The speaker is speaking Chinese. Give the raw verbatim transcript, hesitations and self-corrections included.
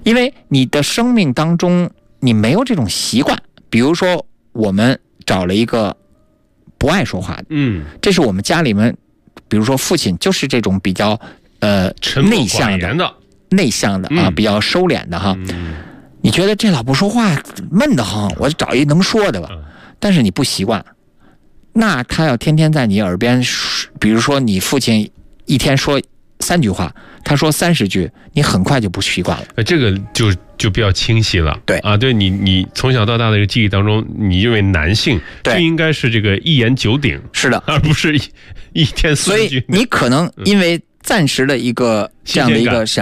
因为你的生命当中你没有这种习惯，比如说我们找了一个不爱说话的， 嗯， 这是我们家里面，比如说父亲就是这种比较呃内向的、内向的啊， 嗯、 比较收敛的哈。 嗯、 你觉得这老不说话闷得慌，我找一能说的吧。 嗯、 但是你不习惯，那他要天天在你耳边，比如说你父亲一天说三句话，他说三十句，你很快就不习惯了。 这个就就比较清晰了。 对啊，对你你从小到大的这个记忆当中，你认为男性就应该是这个一言九鼎， 是的， 而不是一一天四句。 所以你可能因为暂时的一个这样的一个想